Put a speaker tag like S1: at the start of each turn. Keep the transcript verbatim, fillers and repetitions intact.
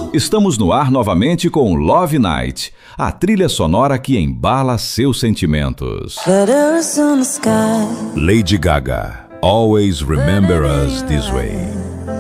S1: Estamos no ar novamente com Love Night, a trilha sonora que embala seus sentimentos. Lady Gaga, Always Remember Us This Way.